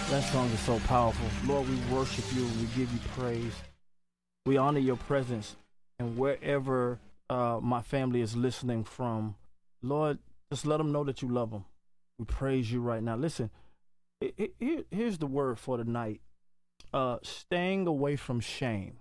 That song is so powerful. Lord, we worship you and we give you praise. We honor your presence. And wherever my family is listening from, Lord, just let them know that you love them. We praise you right now. Listen, here's the word for tonight. Staying away from shame.